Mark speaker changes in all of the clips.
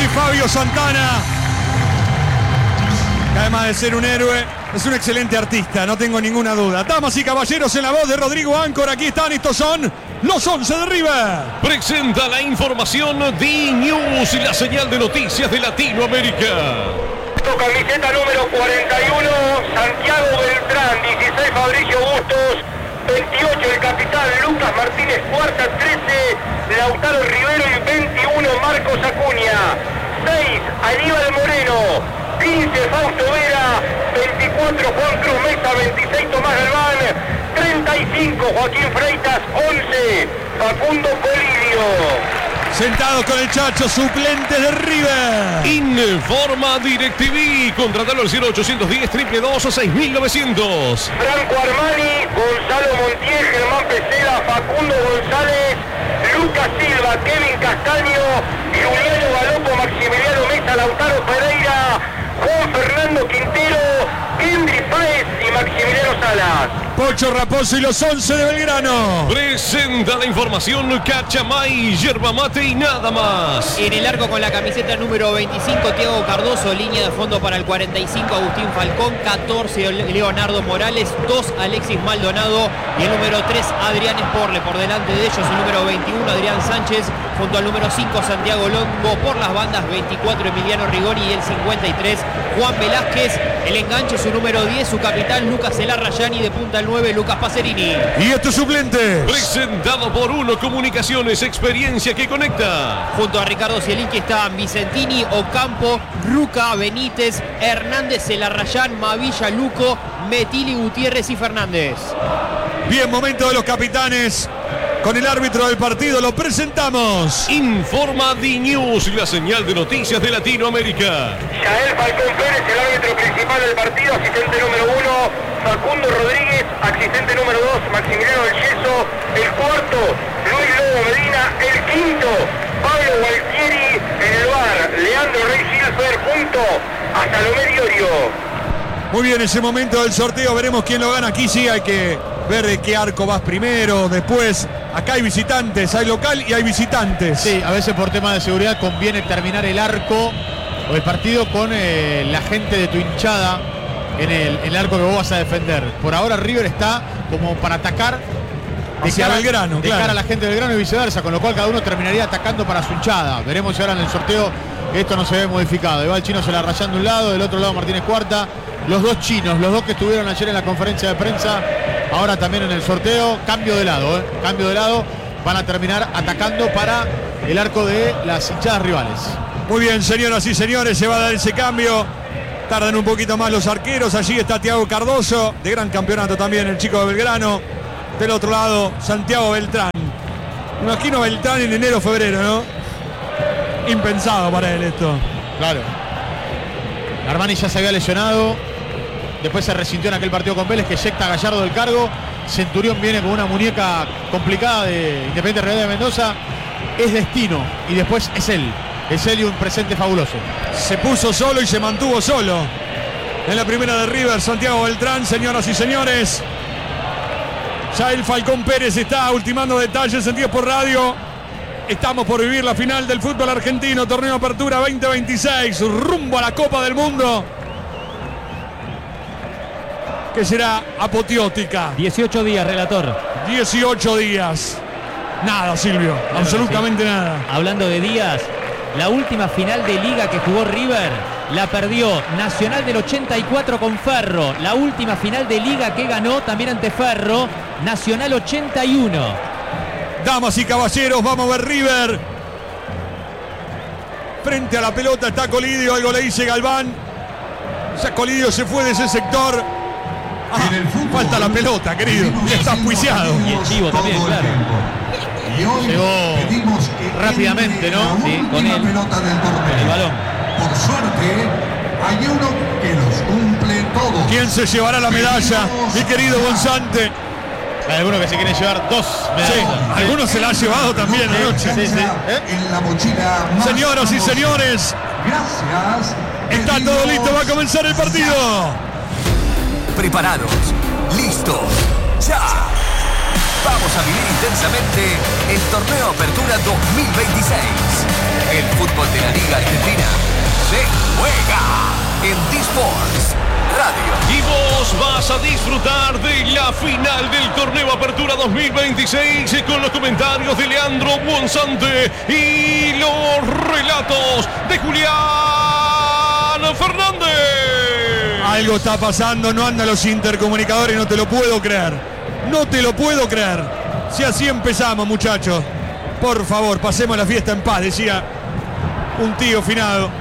Speaker 1: Fabio Santana, que además de ser un héroe, es un excelente artista, no tengo ninguna duda. Damas y caballeros, en la voz de Rodrigo Áncora, aquí están, estos son los 11 de River.
Speaker 2: Presenta la información D-News y la señal de noticias de Latinoamérica.
Speaker 3: Camiseta número 41, Santiago Beltrán, 16 Fabricio Bustos, 28 el capitán Lucas Martínez Cuarta, 13 Lautaro Rivero y 21 Marcos Acuña, 6 Aníbal Moreno, 15 Fausto Vera, 24 Juan Cruz Mesa, 26 Tomás Galván, 35 Joaquín Freitas, 11 Facundo Colidio.
Speaker 1: Sentados con el Chacho, suplentes de River.
Speaker 2: Informa DirecTV. Contratalo al 0810 222 6900.
Speaker 3: Franco Armani, Gonzalo Montiel, Germán Pesela, Facundo González, Lucas Silva, Kevin Castaño, Juliano Galopo, Maximiliano Mesa, Lautaro Pereira, Juan Fernando Quintero, Kendry Páez y Maximiliano Salas.
Speaker 1: Pocho Raposo y los 11 de Belgrano.
Speaker 2: Presenta la información Cachamay, yerba mate y nada más.
Speaker 4: En el arco con la camiseta número 25, Thiago Cardoso. Línea de fondo para el 45, Agustín Falcón. 14, Leonardo Morales. 2, Alexis Maldonado. Y el número 3, Adrián Esporle. Por delante de ellos el número 21, Adrián Sánchez. Junto al número 5, Santiago Longo. Por las bandas 24, Emiliano Rigoni. Y el 53, Juan Velázquez. El enganche, su número 10, su capitán Lucas Elarrayani. De punta al 9, Lucas Pacerini.
Speaker 1: Y estos suplentes.
Speaker 2: Presentado por Uno Comunicaciones, experiencia que conecta.
Speaker 4: Junto a Ricardo Zielinski están Vicentini, Ocampo, Ruca, Benítez, Hernández, Elarrayán, Mavilla, Luco, Metili, Gutiérrez y Fernández.
Speaker 1: Bien, momento de los capitanes. Con el árbitro del partido lo presentamos.
Speaker 2: Informa D-News y la señal de noticias de Latinoamérica.
Speaker 3: Yael Falcón Pérez, el árbitro principal del partido, asistente número 1, Facundo Rodríguez, asistente número 2, Maximiliano del Yeso, el cuarto, Luis Lobo Medina, el quinto, Pablo Gualtieri, en el bar, Leandro Rey Silfer, junto a Salomé Diorio.
Speaker 1: Muy bien, ese momento del sorteo, veremos quién lo gana. Aquí sí hay que ver de qué arco vas primero, después. Acá hay visitantes, hay local y hay visitantes.
Speaker 5: Sí, a veces por tema de seguridad conviene terminar el arco o el partido con la gente de tu hinchada en el arco que vos vas a defender. Por ahora River está como para atacar de
Speaker 1: hacia
Speaker 5: cara,
Speaker 1: Belgrano,
Speaker 5: de cara a la gente de Belgrano y viceversa, con lo cual cada uno terminaría atacando para su hinchada. Veremos si ahora en el sorteo esto no se ve modificado. Igual el chino se la rayando de un lado, del otro lado Martínez Cuarta. Los dos chinos, los dos que estuvieron ayer en la conferencia de prensa, ahora también en el sorteo, cambio de lado, cambio de lado, van a terminar atacando para el arco de las hinchadas rivales.
Speaker 1: Muy bien, señoras y señores, se va a dar ese cambio. Tardan un poquito más los arqueros. Allí está Thiago Cardoso, de gran campeonato también, el chico de Belgrano. Del otro lado, Santiago Beltrán. Me imagino Beltrán en enero, febrero, ¿no? Impensado para él esto.
Speaker 5: Claro. Armani ya se había lesionado. Después se resintió en aquel partido con Vélez, que eyecta a Gallardo del cargo. Centurión viene con una muñeca complicada de Independiente Rivadavia de Mendoza. Es destino y después es él. Es él y un presente fabuloso.
Speaker 1: Se puso solo y se mantuvo solo. En la primera de River, Santiago Beltrán, señoras y señores. Ya el Falcón Pérez está ultimando detalles en 10 por radio. Estamos por vivir la final del fútbol argentino, torneo Apertura 2026, rumbo a la Copa del Mundo, que será apoteótica.
Speaker 6: 18 días, relator.
Speaker 1: 18 días. Nada, Silvio, claro, absolutamente sí. Nada.
Speaker 6: Hablando de días, la última final de Liga que jugó River la perdió Nacional del 84 con Ferro. La última final de Liga que ganó también ante Ferro, Nacional 81.
Speaker 1: Damas y caballeros, vamos a ver River. Frente a la pelota está Colidio, algo le dice Galván. Ya Colidio se fue de ese sector. Falta la pelota, querido. Ya está auspiciado.
Speaker 6: Y el chivo también, claro.
Speaker 5: Llegó rápidamente, ¿no?
Speaker 6: Sí, con él.
Speaker 7: Pelota del torneo.
Speaker 6: Con el balón.
Speaker 7: Por suerte, hay uno que los cumple todos.
Speaker 1: ¿Quién se llevará la medalla? Mi querido Gonzante.
Speaker 5: Hay algunos que se quieren llevar 2 medallas.
Speaker 1: Sí, algunos se la han llevado también anoche.
Speaker 5: Sí.
Speaker 7: En la mochila.
Speaker 1: Señoras y señores,
Speaker 7: gracias.
Speaker 1: está todo listo, va a comenzar el partido.
Speaker 8: Preparados, listos, ya. Vamos a vivir intensamente el Torneo Apertura 2026. El fútbol de la Liga Argentina se juega en D-Sports Radio.
Speaker 2: Y vos vas a disfrutar de la final del Torneo Apertura 2026 con los comentarios de Leandro Buonsante y los relatos de Julián Fernández.
Speaker 1: Algo está pasando, no andan los intercomunicadores, no te lo puedo creer. No te lo puedo creer. Si así empezamos, muchachos. Por favor, pasemos la fiesta en paz, decía un tío finado.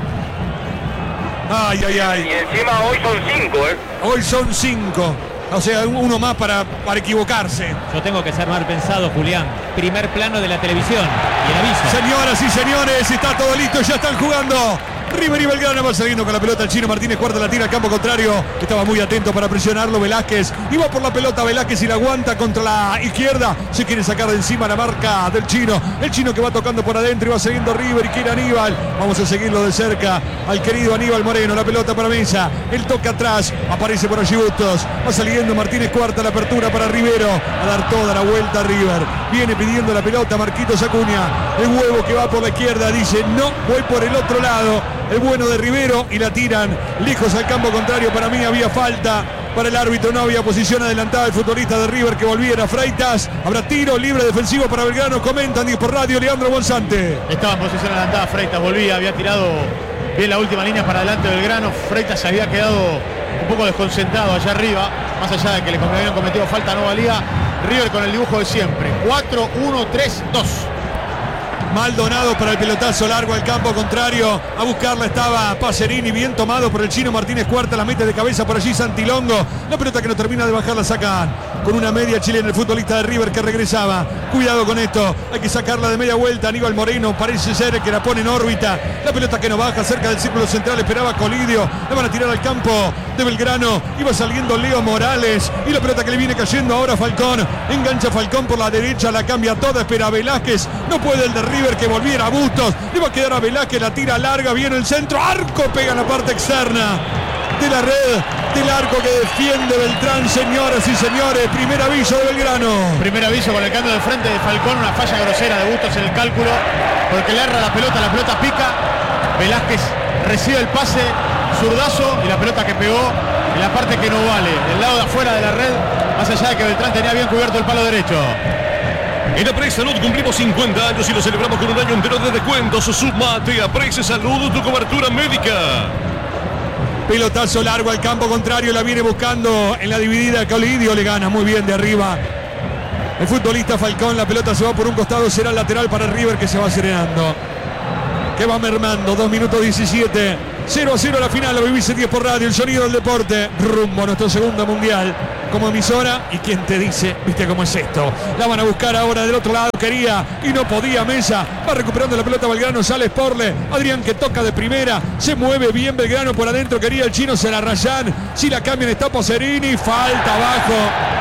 Speaker 1: Ay, ay, ay.
Speaker 3: Y encima hoy son 5, ¿eh?
Speaker 1: Hoy son 5. O sea, uno más para equivocarse.
Speaker 6: Yo tengo que ser mal pensado, Julián. Primer plano de la televisión. Y el aviso.
Speaker 1: Señoras y señores, está todo listo, ya están jugando. River y Belgrano va saliendo con la pelota el chino Martínez Cuarta, la tira al campo contrario. Estaba muy atento para presionarlo Velázquez. Iba por la pelota Velázquez y la aguanta contra la izquierda. Se quiere sacar de encima la marca del chino. El chino que va tocando por adentro y va siguiendo River y quiere Aníbal. Vamos a seguirlo de cerca al querido Aníbal Moreno. La pelota para Mesa. El toque atrás. Aparece por allí Bustos. Va saliendo Martínez Cuarta, la apertura para Rivero. A dar toda la vuelta a River. Viene pidiendo la pelota Marquitos Acuña. El huevo que va por la izquierda. Dice no, voy por el otro lado. El bueno de Rivero y la tiran lejos al campo contrario. Para mí había falta para el árbitro, no había posición adelantada el futbolista de River que volviera. Freitas, habrá tiro libre defensivo para Belgrano, comentan por radio Leandro Buonsante.
Speaker 5: Estaba en posición adelantada Freitas, volvía, había tirado bien la última línea para adelante Belgrano. Freitas se había quedado un poco desconcentrado allá arriba, más allá de que le habían cometido falta, no valía. River con el dibujo de siempre, 4-1-3-2.
Speaker 1: Maldonado para el pelotazo largo al campo contrario. A buscarla estaba Pacerini, bien tomado por el chino Martínez Cuarta. La mete de cabeza por allí Santilongo. La pelota que no termina de bajar la sacan con una media chilena el futbolista de River que regresaba. Cuidado con esto, hay que sacarla de media vuelta. Aníbal Moreno parece ser el que la pone en órbita. La pelota que no baja cerca del círculo central. Esperaba Colidio. La van a tirar al campo de Belgrano. Iba saliendo Leo Morales. Y la pelota que le viene cayendo ahora Falcón. Engancha Falcón por la derecha. La cambia toda. Espera Velázquez. No puede el de River que volviera a Bustos. Le va a quedar a Velázquez. La tira larga. Viene el centro. Arco pega en la parte externa de la red del arco que defiende Beltrán. Señoras y señores, primer aviso de Belgrano.
Speaker 5: Primer aviso con el cambio de frente de Falcón. Una falla grosera de Bustos en el cálculo porque le erra la pelota pica. Velázquez recibe el pase, zurdazo, y la pelota que pegó en la parte que no vale, del lado de afuera de la red, más allá de que Beltrán tenía bien cubierto el palo derecho.
Speaker 2: En Apres Salud cumplimos 50 años y lo celebramos con un año entero de descuentos. Sumate a Apres Salud, tu cobertura médica.
Speaker 1: Pelotazo largo al campo contrario, la viene buscando en la dividida. Colidio le gana muy bien de arriba el futbolista Falcón. La pelota se va por un costado, será el lateral para River que se va serenando, que va mermando. 2 minutos 17, 0-0 la final. Lo vivís en 10 por radio, el sonido del deporte, rumbo a nuestro segundo mundial como emisora. Y quien te dice, viste cómo es esto, la van a buscar ahora del otro lado. Quería y no podía Mesa, va recuperando la pelota Belgrano, sale Sporle, Adrián que toca de primera, se mueve bien Belgrano por adentro. Quería el chino, se la rayan, si la cambian está Pacerini, falta abajo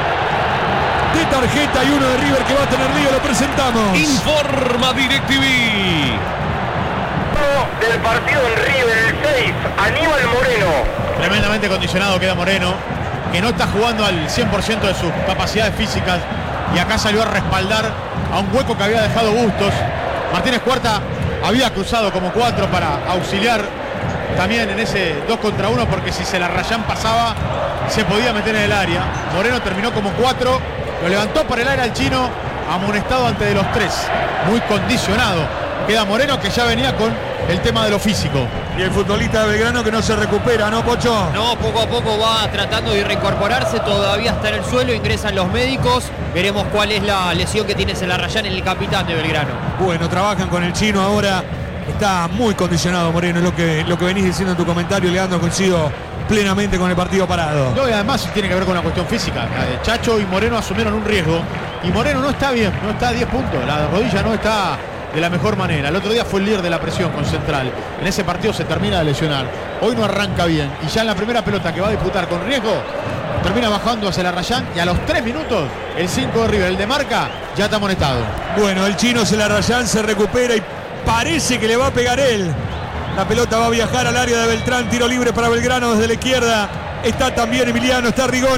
Speaker 1: de tarjeta y uno de River que va a tener lío. Lo presentamos.
Speaker 2: Informa DirecTV.
Speaker 3: Del partido en River, el 6, Aníbal Moreno.
Speaker 5: Tremendamente condicionado queda Moreno, que no está jugando al 100% de sus capacidades físicas, y acá salió a respaldar a un hueco que había dejado Bustos. Martínez Cuarta había cruzado como 4 para auxiliar también en ese 2 contra 1, porque si se la rayan pasaba se podía meter en el área. Moreno terminó como 4, lo levantó para el área al chino, amonestado ante de los 3, muy condicionado queda Moreno, que ya venía con el tema de lo físico.
Speaker 1: Y el futbolista de Belgrano que no se recupera, ¿no, Pocho?
Speaker 4: No, poco a poco va tratando de reincorporarse, todavía está en el suelo, ingresan los médicos, veremos cuál es la lesión que tiene Celarrayán, el capitán de Belgrano.
Speaker 1: Bueno, trabajan con el chino ahora, está muy condicionado Moreno, es lo que venís diciendo en tu comentario, Leandro, coincido plenamente con el partido parado.
Speaker 5: No, y además tiene que ver con una cuestión física. Chacho y Moreno asumieron un riesgo, y Moreno no está bien, no está a 10 puntos, la rodilla no está de la mejor manera. El otro día fue el líder de la presión con Central. En ese partido se termina de lesionar. Hoy no arranca bien. Y ya en la primera pelota que va a disputar con riesgo, termina bajando hacia Celarrayán. Y a los 3 minutos, el 5 de River, el de marca, ya está amonestado.
Speaker 1: Bueno, el chino Celarrayán se recupera y parece que le va a pegar él. La pelota va a viajar al área de Beltrán. Tiro libre para Belgrano desde la izquierda. Está también Emiliano, está Rigoni.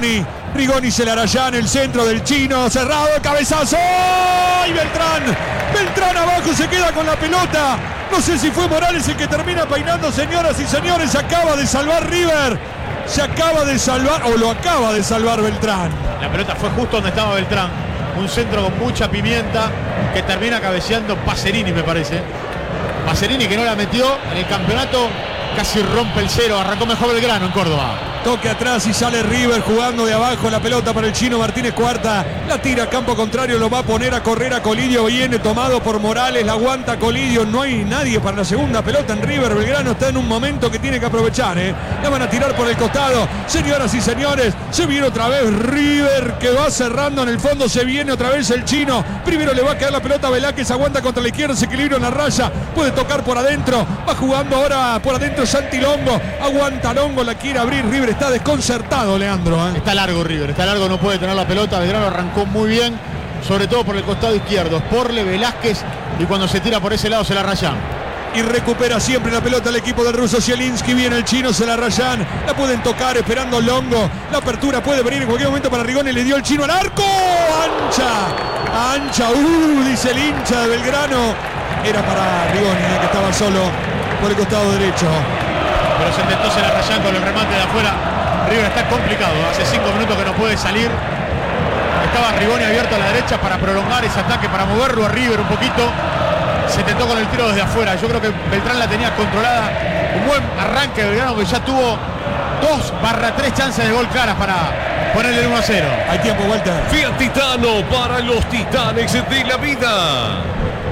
Speaker 1: Rigoni se la hará ya en el centro del chino. Cerrado, el cabezazo. ¡Y Beltrán abajo se queda con la pelota! No sé si fue Morales el que termina peinando, señoras y señores. Se acaba de salvar River. Se acaba de salvar, o lo acaba de salvar Beltrán.
Speaker 5: La pelota fue justo donde estaba Beltrán. Un centro con mucha pimienta que termina cabeceando Pacerini, me parece. Pacerini, que no la metió en el campeonato, casi rompe el cero. Arrancó mejor Belgrano en Córdoba.
Speaker 1: Toque atrás y sale River jugando de abajo la pelota para el chino Martínez Cuarta. La tira a campo contrario, lo va a poner a correr a Colidio. Viene tomado por Morales, la aguanta Colidio. No hay nadie para la segunda pelota en River. Belgrano está en un momento que tiene que aprovechar. La van a tirar por el costado. Señoras y señores, se viene otra vez River, que va cerrando en el fondo. Se viene otra vez el chino. Primero le va a quedar la pelota a Velázquez. Aguanta contra la izquierda, se equilibra en la raya. Puede tocar por adentro. Va jugando ahora por adentro Santi Longo. Aguanta Longo, la quiere abrir River. Está desconcertado, Leandro.
Speaker 5: Está largo River, está largo, no puede tener la pelota. Belgrano arrancó muy bien, sobre todo por el costado izquierdo. Porle, Velázquez, y cuando se tira por ese lado se la rayan.
Speaker 1: Y recupera siempre la pelota el equipo del ruso Zielinski. Viene el chino, se la rayan. La pueden tocar esperando Longo. La apertura puede venir en cualquier momento para Rigoni. Le dio el chino al arco. Ancha, dice el hincha de Belgrano. Era para Rigoni, que estaba solo por el costado derecho.
Speaker 5: Pero se intentó, se la rayan con el remate de afuera. River está complicado, hace 5 minutos que no puede salir. Estaba Rigoni abierto a la derecha para prolongar ese ataque, para moverlo a River un poquito. Se intentó con el tiro desde afuera. Yo creo que Beltrán la tenía controlada. Un buen arranque de Belgrano, que ya tuvo 2/3 chances de gol claras para ponerle el 1-0.
Speaker 1: Hay tiempo, Walter.
Speaker 2: Fiat Titano para los titanes de la vida.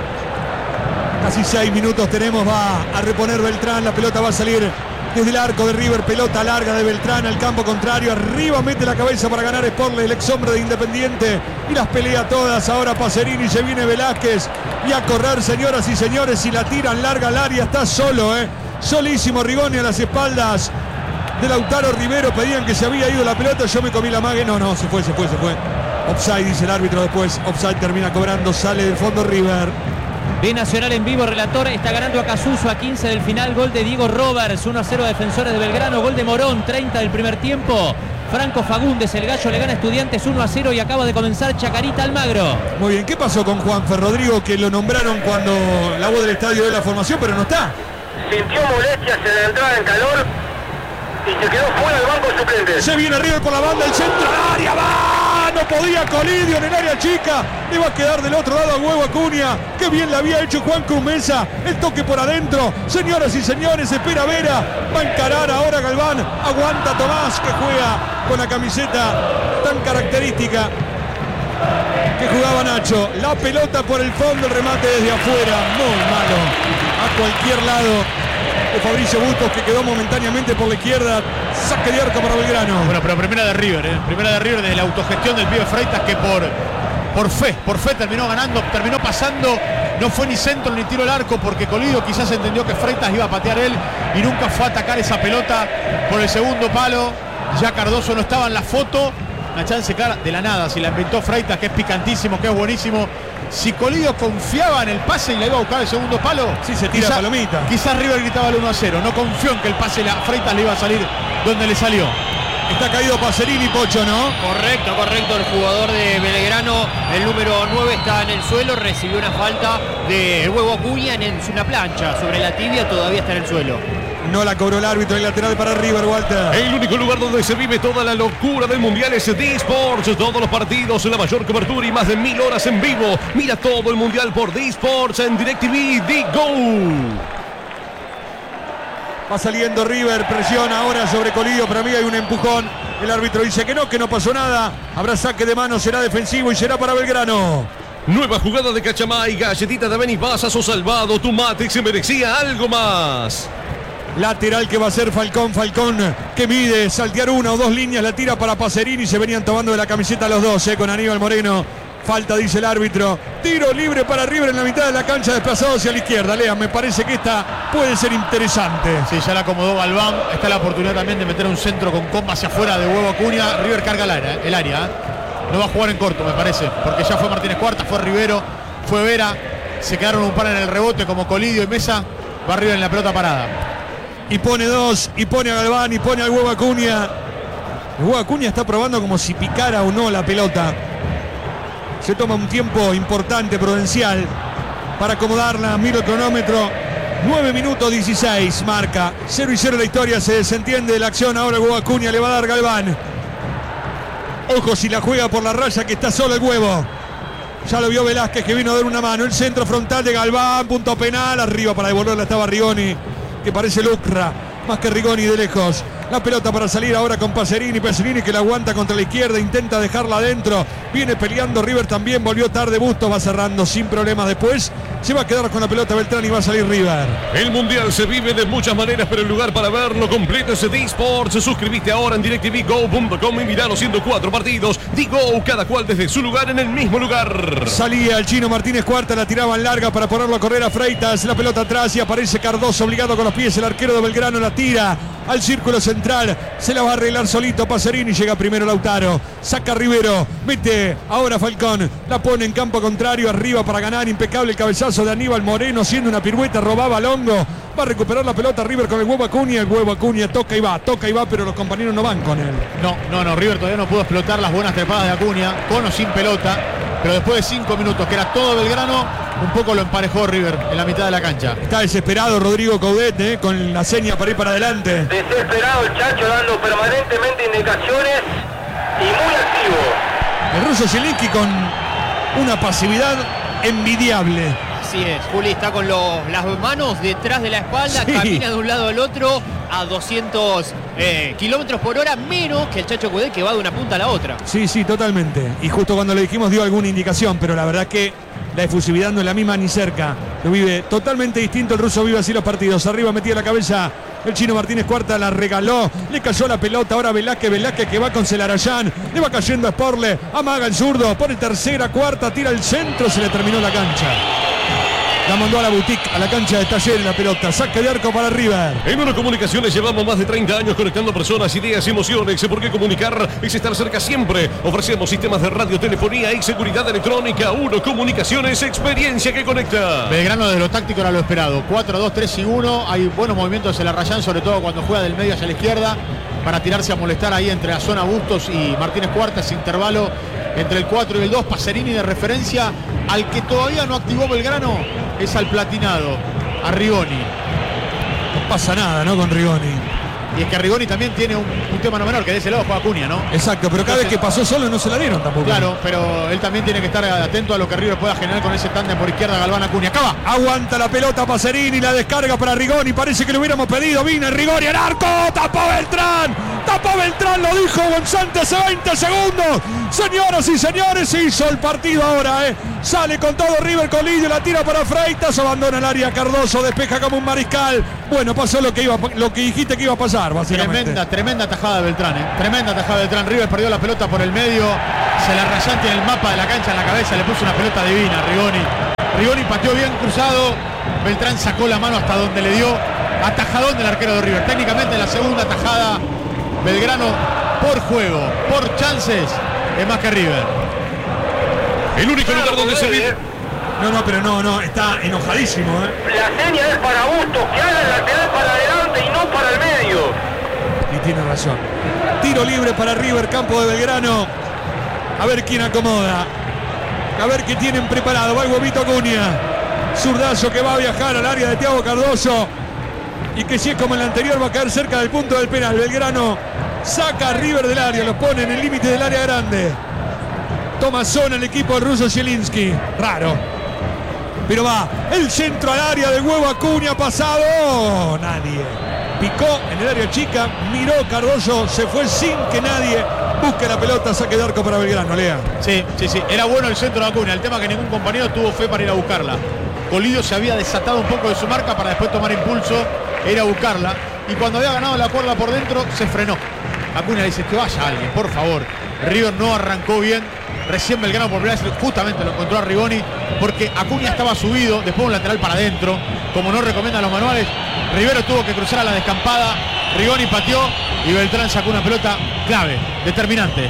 Speaker 1: Casi 6 minutos tenemos, va a reponer Beltrán. La pelota va a salir desde el arco de River, pelota larga de Beltrán al campo contrario, arriba mete la cabeza para ganar Sporle, el ex hombre de Independiente, y las pelea todas. Ahora Pacerini, se viene Velázquez y a correr, señoras y señores, y la tiran larga al área, está solo, solísimo Rigoni a las espaldas de Lautaro Rivero. Pedían que se había ido la pelota, yo me comí la mague, no, se fue. Offside, dice el árbitro después. Offside, termina cobrando, sale del fondo River.
Speaker 6: De Nacional en vivo, relator, está ganando a Casuso a 15 del final, gol de Diego Roberts, 1-0 Defensores de Belgrano, gol de Morón, 30 del primer tiempo. Franco Fagundes, el gallo, le gana a Estudiantes 1-0 y acaba de comenzar Chacarita Almagro.
Speaker 1: Muy bien, ¿qué pasó con Juanfer Rodrigo, que lo nombraron cuando la voz del estadio de la formación, pero no está?
Speaker 3: Sintió molestias en la entrada en calor y se quedó fuera del banco suplente.
Speaker 1: Se viene River por la banda, el centro al área, va. No podía Colidio en el área chica. Le va a quedar del otro lado a Huevo Acuña. Qué bien le había hecho Juan Cruz Mesa. El toque por adentro. Señoras y señores, espera Vera. Va a encarar ahora Galván. Aguanta Tomás, que juega con la camiseta tan característica que jugaba Nacho. La pelota por el fondo, el remate desde afuera. Muy malo. A cualquier lado. Fabricio Bustos, que quedó momentáneamente por la izquierda. Saque de arco para Belgrano.
Speaker 5: Bueno, pero primera de River, primera de River, de la autogestión del pibe Freitas, que por fe terminó ganando, terminó pasando. No fue ni centro ni tiro al arco, porque Colidio quizás entendió que Freitas iba a patear él y nunca fue a atacar esa pelota por el segundo palo. Ya Cardoso no estaba en la foto. Una chance clara de la nada, si la inventó Freitas, que es picantísimo, que es buenísimo. Si Colidio confiaba en el pase y la iba a buscar el segundo palo,
Speaker 1: sí, se tira palomita.
Speaker 5: Quizás River gritaba el 1-0. No confió en que el pase a Freitas le iba a salir donde le salió.
Speaker 1: Está caído Pacerini, Pocho, ¿no?
Speaker 4: Correcto. El jugador de Belgrano, el número 9, está en el suelo. Recibió una falta de Huevo Acuña en una plancha sobre la tibia. Todavía está en el suelo.
Speaker 1: No la cobró el árbitro, el lateral para River, Walter.
Speaker 2: El único lugar donde se vive toda la locura del Mundial es D-Sports. Todos los partidos, la mayor cobertura y más de 1000 horas en vivo. Mira todo el Mundial por D-Sports en DirecTV D-Go.
Speaker 1: Va saliendo River, presiona ahora sobre Colidio. Para mí hay un empujón. El árbitro dice que no pasó nada. Habrá saque de mano, será defensivo y será para Belgrano.
Speaker 2: Nueva jugada de Cachamay, galletita de Benipasas o salvado. Tu Matrix se merecía algo más.
Speaker 1: Lateral que va a ser Falcón que mide saltear 1 o 2 líneas, la tira para Pacerini, se venían tomando de la camiseta los dos, con Aníbal Moreno. Falta, dice el árbitro. Tiro libre para River en la mitad de la cancha, desplazado hacia la izquierda. Lean, me parece que esta puede ser interesante.
Speaker 5: Sí, ya la acomodó Galván. Está la oportunidad también de meter un centro con comba hacia afuera de Huevo Acuña. River carga el área. No va a jugar en corto, me parece, porque ya fue Martínez Cuarta, fue Rivero, fue Vera. Se quedaron un par en el rebote como Colidio y Mesa. Va River en la pelota parada.
Speaker 1: Y pone 2, y pone a Galván, y pone al Huevo Acuña. El Hugo Acuña está probando como si picara o no la pelota. Se toma un tiempo importante, prudencial, para acomodarla. Miro el cronómetro. 9 minutos 16 marca. 0-0 la historia. Se desentiende la acción. Ahora el Hugo Acuña le va a dar Galván. Ojo si la juega por la raya, que está solo el huevo. Ya lo vio Velázquez, que vino a dar una mano. El centro frontal de Galván. Punto penal. Arriba para devolverla estaba Rigoni, que parece Lucra. Más que Rigoni de lejos. La pelota para salir ahora con Pacerini. Pacerini que la aguanta contra la izquierda. Intenta dejarla adentro. Viene peleando River también. Volvió tarde Bustos. Va cerrando sin problemas después. Se va a quedar con la pelota Beltrán y va a salir River.
Speaker 2: El Mundial se vive de muchas maneras, pero el lugar para verlo completo es D-Sports. Suscribiste ahora en DirecTVGo.com y mirá los 104 partidos. D-Go, cada cual desde su lugar en el mismo lugar.
Speaker 1: Salía el chino Martínez Cuarta. La tiraban larga para ponerlo a correr a Freitas. La pelota atrás y aparece Cardoso obligado con los pies. El arquero de Belgrano la tira al círculo central. Se la va a arreglar solito Pacerini. Llega primero Lautaro. Saca Rivero. Mete ahora Falcón. La pone en campo contrario. Arriba para ganar. Impecable el cabezazo de Aníbal Moreno. Siendo una pirueta. Robaba Longo. Va a recuperar la pelota River con el Huevo Acuña. El Huevo Acuña toca y va. Pero los compañeros no van con él.
Speaker 5: No. River todavía no pudo explotar las buenas trepadas de Acuña. Con o sin pelota. Pero después de 5 minutos, que era todo Belgrano, un poco lo emparejó River en la mitad de la cancha.
Speaker 1: Está desesperado Rodrigo Coudet, con la seña para ir para adelante.
Speaker 3: Desesperado el Chacho, dando permanentemente indicaciones y muy activo.
Speaker 1: El ruso Zielinski con una pasividad envidiable.
Speaker 4: Así es, Juli está con las manos detrás de la espalda, sí. Camina de un lado al otro a 200 kilómetros por hora, menos que el Chacho Coudet, que va de una punta a la otra.
Speaker 1: Sí, totalmente. Y justo cuando le dijimos dio alguna indicación, pero la verdad que la efusividad no es la misma ni cerca. Lo vive totalmente distinto, el ruso vive así los partidos. Arriba metía la cabeza el chino Martínez Cuarta, la regaló, le cayó la pelota, ahora Velázquez que va con Celarayán, le va cayendo a Sporle, amaga el zurdo, pone tercera, cuarta, tira el centro, se le terminó la cancha. La mandó a la boutique, a la cancha de Talleres la pelota. Saque de arco para River.
Speaker 2: En Uno Comunicaciones llevamos más de 30 años conectando personas, ideas y emociones. Porque comunicar es estar cerca siempre. Ofrecemos sistemas de radio, telefonía y seguridad electrónica. Uno Comunicaciones, experiencia que conecta.
Speaker 5: Belgrano de lo táctico era lo esperado. 4-2-3-1. Hay buenos movimientos en la Rayán, sobre todo cuando juega del medio hacia la izquierda, para tirarse a molestar ahí entre la zona Bustos y Martínez Cuarta. Ese intervalo entre el 4 y el 2. Pacerini de referencia. Al que todavía no activó Belgrano es al platinado, a Rigoni.
Speaker 1: No pasa nada, ¿no? Con Rigoni.
Speaker 5: Y es que Rigoni también tiene un tema no menor, que de ese lado juega Acuña, ¿no?
Speaker 1: Exacto, pero cada vez que pasó solo no se la dieron tampoco.
Speaker 5: Claro, pero él también tiene que estar atento a lo que River pueda generar con ese tándem por izquierda, Galván Acuña. Acaba.
Speaker 1: Aguanta la pelota Pacerini, la descarga para Rigoni. Parece que lo hubiéramos pedido. Vino Rigoni al arco. Tapó Beltrán, lo dijo Gonzante hace 20 segundos. Señoras y señores, se hizo el partido ahora, Sale con todo River con Lidio, la tira para Freitas, abandona el área Cardoso, despeja como un mariscal. Bueno, pasó lo que dijiste que iba a pasar, básicamente.
Speaker 5: Tremenda tajada de Beltrán, Tremenda tajada de Beltrán. River perdió la pelota por el medio. Celarayán tiene el mapa de la cancha en la cabeza, le puso una pelota divina a Rigoni pateó bien cruzado. Beltrán sacó la mano hasta donde le dio. Atajadón del arquero de River. Técnicamente la segunda tajada. Belgrano por juego, por chances, es más que River.
Speaker 2: El único lugar donde se vive.
Speaker 1: No, está enojadísimo,
Speaker 3: La seña es para Bustos, que haga el lateral para adelante y no para el medio.
Speaker 1: Y tiene razón. Tiro libre para River, campo de Belgrano. A ver quién acomoda. A ver qué tienen preparado. Va el huevito Acuña. Zurdazo que va a viajar al área de Thiago Cardoso. Y que si es como en la anterior va a caer cerca del punto del penal. Belgrano saca a River del área, lo pone en el límite del área grande. Toma zona el equipo del ruso Zielinski. Raro. Pero va el centro al área del huevo Acuña, pasado. Nadie. Picó en el área chica, miró Cardoso, se fue sin que nadie busque la pelota. Saque de arco para Belgrano, Lea.
Speaker 5: Sí. Era bueno el centro de Acuña. El tema que ningún compañero tuvo fe para ir a buscarla. Colidio se había desatado un poco de su marca para después tomar impulso e ir a buscarla. Y cuando había ganado la cuerda por dentro, se frenó. Acuña le dice que vaya alguien, por favor. River no arrancó bien. Recién Belgrano por primera vez justamente lo encontró a Rigoni, porque Acuña estaba subido, después un lateral para adentro, como no recomiendan los manuales. Rivero tuvo que cruzar a la descampada. Rigoni pateó y Beltrán sacó una pelota clave, determinante.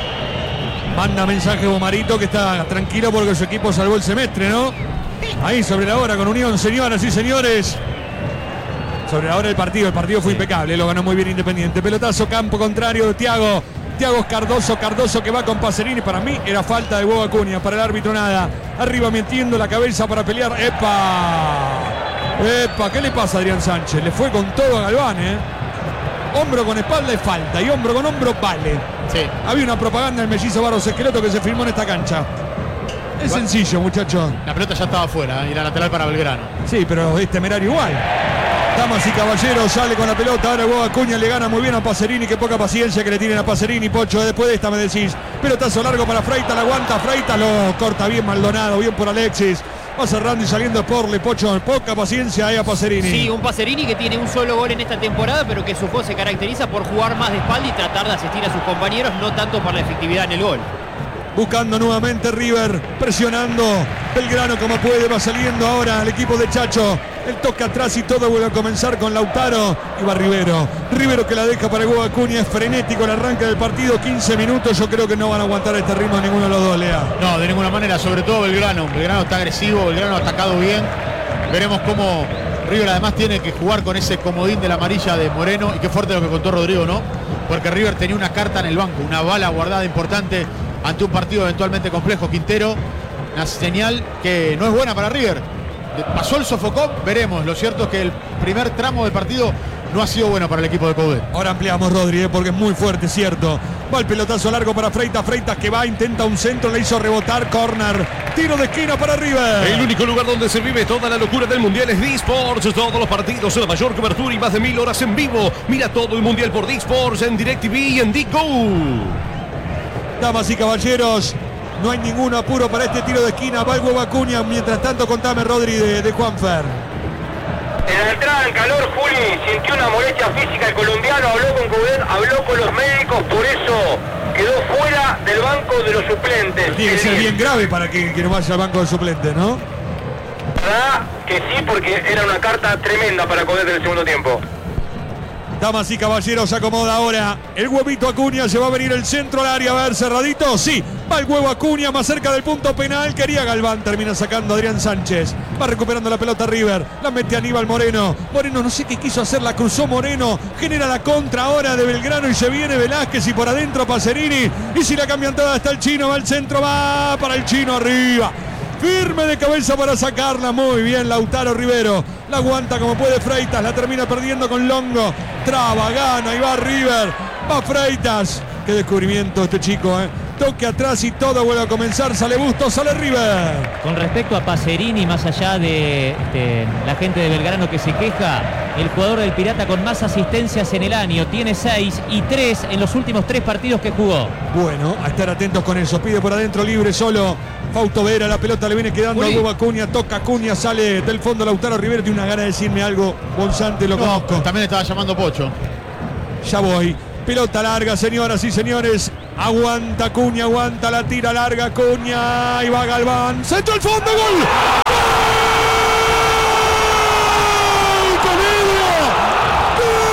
Speaker 1: Manda mensaje Bomarito que está tranquilo porque su equipo salvó el semestre, ¿no? Ahí sobre la hora con Unión, señoras y señores. Sobre la hora del partido, el partido fue impecable, lo ganó muy bien Independiente. Pelotazo, campo contrario de Thiago. Santiago Cardoso que va con Pacerini. Para mí era falta de Hugo Acuña, para el árbitro nada. Arriba metiendo la cabeza para pelear. ¡Epa! ¿Qué le pasa a Adrián Sánchez? Le fue con todo a Galván, Hombro con espalda es falta y hombro con hombro vale.
Speaker 5: Sí.
Speaker 1: Había una propaganda del mellizo Barros Esqueloto que se firmó en esta cancha. Es sencillo, muchachos.
Speaker 5: La pelota ya estaba afuera y la lateral para Belgrano.
Speaker 1: Sí, pero es temerario igual. Damas y caballeros, sale con la pelota. Ahora Hugo Acuña le gana muy bien a Pacerini. Qué poca paciencia que le tienen a Pacerini, Pocho. Después de esta me decís. Pelotazo largo para Freitas, la aguanta Freitas, lo corta bien Maldonado, bien por Alexis. Va cerrando y saliendo por Le Pocho. Poca paciencia ahí a Pacerini.
Speaker 4: Sí, un Pacerini que tiene un solo gol en esta temporada, pero que su juego se caracteriza por jugar más de espalda y tratar de asistir a sus compañeros, no tanto por la efectividad en el gol.
Speaker 1: Buscando nuevamente River, presionando Belgrano como puede, va saliendo ahora el equipo de Chacho. El toque atrás y todo vuelve a comenzar con Lautaro y va Rivero. Rivero que la deja para Hugo Acuña, es frenético el arranque del partido, 15 minutos, yo creo que no van a aguantar este ritmo ninguno de los dos, Lea.
Speaker 5: No, de ninguna manera, sobre todo Belgrano. Belgrano está agresivo, Belgrano ha atacado bien. Veremos cómo River además tiene que jugar con ese comodín de la amarilla de Moreno. Y qué fuerte lo que contó Rodrigo, ¿no? Porque River tenía una carta en el banco, una bala guardada importante ante un partido eventualmente complejo. Quintero, una señal que no es buena para River. Pasó el sofocón, veremos. Lo cierto es que el primer tramo del partido no ha sido bueno para el equipo de Coudet.
Speaker 1: Ahora ampliamos, Rodri, porque es muy fuerte, cierto. Va el pelotazo largo para Freitas que va, intenta un centro, le hizo rebotar, córner. Tiro de esquina para River.
Speaker 2: El único lugar donde se vive toda la locura del Mundial es D-Sports. Todos los partidos, la mayor cobertura y más de 1000 horas en vivo. Mira todo el Mundial por D-Sports en DirecTV y en D-Go.
Speaker 1: Damas y caballeros, no hay ningún apuro para este tiro de esquina. Va el Hugo Acuña. Mientras tanto, contame, Rodri, de Juanfer.
Speaker 3: En la entrada en calor, Juli sintió una molestia física el colombiano, habló con Coudet, habló con los médicos, por eso quedó fuera del banco de los suplentes.
Speaker 1: Tiene que ser bien grave para que no vaya al banco de suplentes, ¿no?
Speaker 3: ¿Verdad? Que sí, porque era una carta tremenda para Coudet en el segundo tiempo.
Speaker 1: Damas y caballeros, se acomoda ahora el huevito Acuña, se va a venir el centro al área, a ver, cerradito, sí, va el huevo Acuña más cerca del punto penal, quería Galván, termina sacando a Adrián Sánchez, va recuperando la pelota River, la mete Aníbal Moreno, no sé qué quiso hacer, la cruzó Moreno, genera la contra ahora de Belgrano y se viene Velázquez y por adentro Pacerini, y si la cambian toda está el chino, va al centro, va para el chino arriba. Firme de cabeza para sacarla, muy bien Lautaro Rivero, la aguanta como puede Freitas, la termina perdiendo con Longo, traba, gana y va River, va Freitas, qué descubrimiento este chico, toque atrás y todo vuelve a comenzar, sale Bustos, sale River.
Speaker 6: Con respecto a Pacerini, más allá de la gente de Belgrano que se queja, el jugador del Pirata con más asistencias en el año, tiene 6 y 3 en los últimos 3 partidos que jugó.
Speaker 1: Bueno, a estar atentos con eso, pide por adentro libre solo Fausto Vera, la pelota le viene quedando a Hugo Acuña, toca Acuña, sale del fondo Lautaro Rivero, tiene una gana de decirme algo, Bonsante, lo conozco.
Speaker 5: También estaba llamando Pocho.
Speaker 1: Ya voy, pelota larga, señoras y señores, aguanta Acuña, aguanta la tira larga Acuña, y va Galván, centro al fondo, gol.